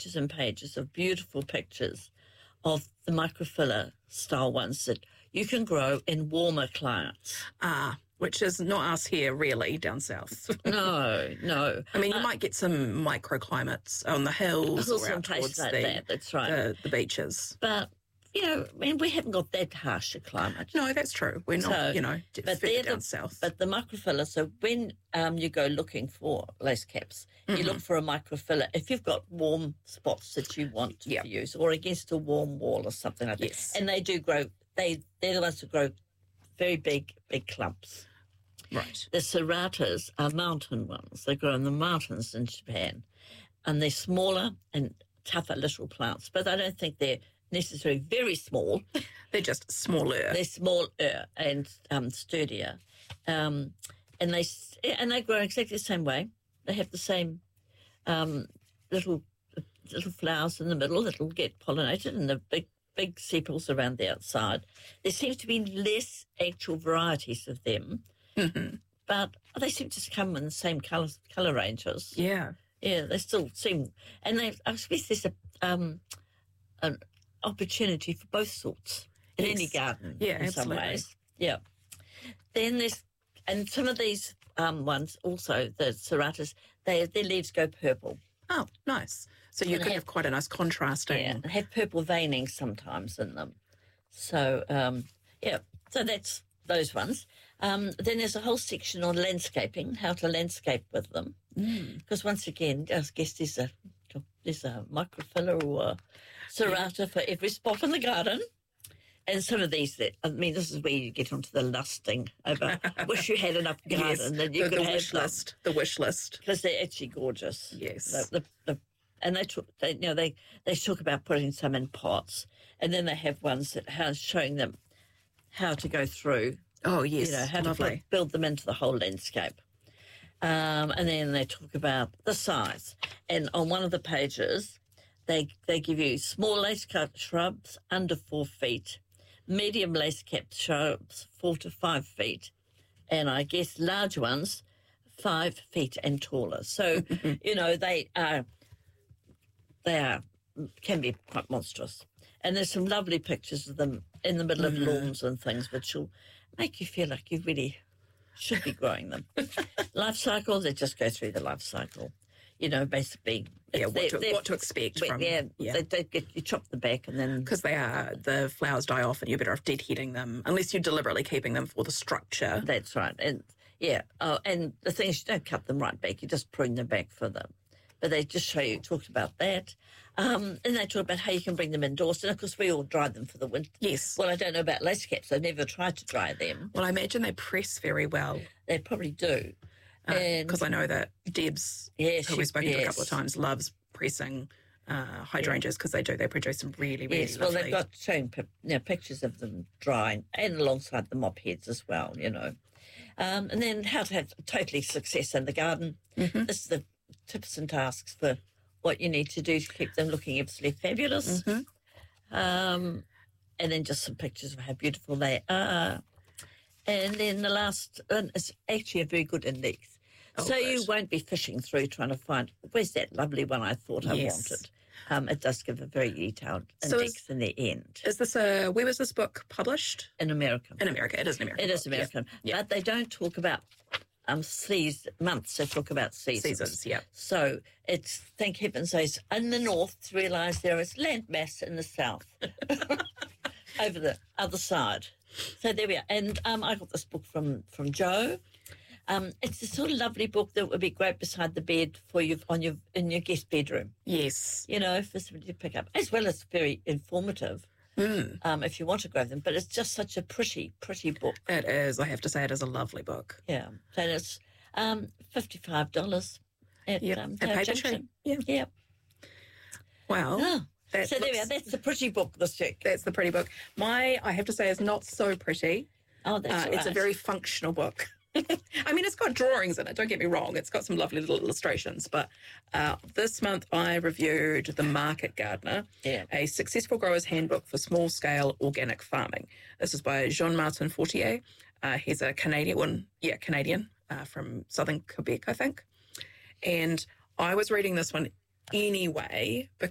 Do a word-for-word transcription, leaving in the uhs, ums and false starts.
pages and pages of beautiful pictures of the microfiller style ones that you can grow in warmer climates. Ah, which is not us here, really, down south. No, no. I mean, you uh, might get some microclimates on the hills hills or and out places towards like the, that, that's right. the, the beaches. But, you know, I mean, we haven't got that harsh a climate. No, that's true. We're not, So, you know, but further they're down the, south. But the microfiller, so when um, you go looking for lace caps, mm-hmm. you look for a microfiller. If you've got warm spots that you want to yep. use, or against a warm wall or something like yes. that. And they do grow, they, they're the ones that grow very big, big clumps. Right. The serratas are mountain ones. They grow in the mountains in Japan. And they're smaller and tougher little plants, but I don't think they're necessarily very small. They're just smaller. They're smaller and um, sturdier. Um, and they and they grow exactly the same way. They have the same um, little little flowers in the middle that will get pollinated, and the big big sepals around the outside. There seems to be less actual varieties of them, mm-hmm. but they seem to come in the same colour colour ranges. Yeah, yeah, they still seem, and they. I suppose there's a um, an opportunity for both sorts in yes. any garden. Yeah, in absolutely. some ways. Yeah. Then there's and some of these um, ones also the serratas, they their leaves go purple. Oh, nice. So you and can have, have quite a nice contrasting. Yeah, and have purple veining sometimes in them. So um, yeah, so that's those ones. Um, then there's a whole section on landscaping, how to landscape with them. Because mm. once again, I guess there's a there's a microfiller or a serrata yeah. for every spot in the garden. And some of these, that I mean, this is where you get onto the lusting over. Wish you had enough garden yes, that you the, could the have wish them. list. The wish list, because they're actually gorgeous. Yes, the, the, the, and they talk, they, you know, they they talk about putting some in pots, and then they have ones that are showing them how to go through. Oh yes, you know how lovely. to build, build them into the whole landscape. Um, and then they talk about the size, and on one of the pages, they they give you small lace cut shrubs under four feet. Medium lace capped shrubs, four to five feet, and I guess large ones, five feet and taller. So, you know, they are, they are, can be quite monstrous. And there's some lovely pictures of them in the middle mm-hmm. of lawns and things, which will make you feel like you really should be growing them. Life cycle, they just go through the life cycle. You know, basically. Yeah, what to, what to expect but, from... Yeah, yeah. They, they get, you chop the back and then... Because they are, the flowers die off and you're better off deadheading them, unless you're deliberately keeping them for the structure. That's right. And, yeah, oh, and the thing is you don't cut them right back, you just prune them back for them. But they just show you, talked about that. Um, and they talk about how you can bring them indoors. And, of course, we all dry them for the winter. Yes. Well, I don't know about lace caps. I've never tried to dry them. Well, I imagine they press very well. They probably do. Because uh, I know that Debs, yes, who we've spoken yes. to a couple of times, loves pressing uh, hydrangeas because yeah. they do. They produce some really, really yes, lovely... well, they've got shown you know, pictures of them drying and alongside the mop heads as well, you know. Um, and then how to have totally success in the garden. Mm-hmm. This is the tips and tasks for what you need to do to keep them looking absolutely fabulous. Mm-hmm. Um, and then just some pictures of how beautiful they are. And then the last one is actually a very good index. Oh, so good. you won't be fishing through trying to find, where's that lovely one I thought I yes. wanted. Um, it does give a very detailed so index is, in the end. Is this a, where was this book published? In America. In America, it is an American It book. is American. Yeah. But they don't talk about um, seas, months, they talk about seasons. Seasons, yeah. So it's, thank heavens, those in the north to realise there is landmass in the south over the other side. So there we are. And um, I got this book from, from Joe. Um, it's a sort of lovely book that would be great beside the bed for you on your in your guest bedroom. Yes. You know, for somebody to pick up, as well as very informative mm. um, if you want to grab them. But it's just such a pretty, pretty book. It is. I have to say it is a lovely book. Yeah. So it's um, fifty-five dollars at, yep. um, at Tower Paper Junction. Yeah. Yeah. Wow. Oh. That so looks, there we are. That's the pretty book this week. That's the pretty book. My, I have to say, is not so pretty. Oh, that's uh, right. It's a very functional book. I mean, it's got drawings in it, don't get me wrong. It's got some lovely little illustrations. But uh, this month I reviewed The Market Gardener, yeah. a successful grower's handbook for small-scale organic farming. This is by Jean-Martin Fortier. Uh, he's a Canadian, one, yeah, Canadian uh, from southern Quebec, I think. And I was reading this one anyway